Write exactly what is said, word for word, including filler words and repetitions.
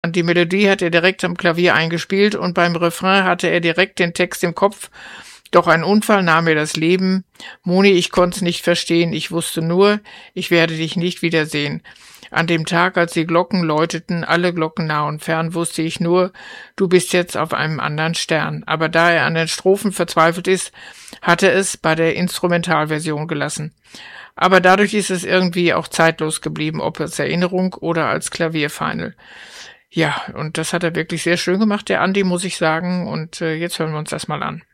Und die Melodie hat er direkt am Klavier eingespielt und beim Refrain hatte er direkt den Text im Kopf. Doch ein Unfall nahm mir das Leben. Moni, ich konnt's nicht verstehen. Ich wusste nur, ich werde dich nicht wiedersehen. An dem Tag, als die Glocken läuteten, alle Glocken nah und fern, wusste ich nur, du bist jetzt auf einem anderen Stern. Aber da er an den Strophen verzweifelt ist, hat er es bei der Instrumentalversion gelassen. Aber dadurch ist es irgendwie auch zeitlos geblieben, ob als Erinnerung oder als Klavierfinal. Ja, und das hat er wirklich sehr schön gemacht, der Andi, muss ich sagen. Und äh, jetzt hören wir uns das mal an.